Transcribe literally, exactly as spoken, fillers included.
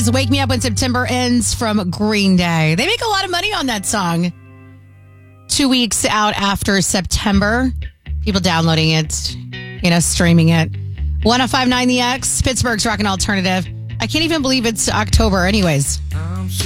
is Wake Me Up When September Ends from Green Day. They make a lot of money on that song. Two weeks out after September. People downloading it, you know, streaming it. one oh five point nine The X, Pittsburgh's Rockin' Alternative. I can't even believe it's October anyways.